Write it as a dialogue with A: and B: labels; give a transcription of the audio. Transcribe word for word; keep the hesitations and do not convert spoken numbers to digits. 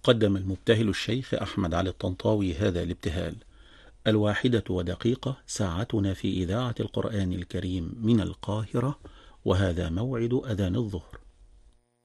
A: قدم المبتهل الشيخ أحمد علي الطنطاوي هذا الابتهال. الواحدة ودقيقة ساعتنا في إذاعة القرآن الكريم من القاهرة، وهذا موعد أذان الظهر.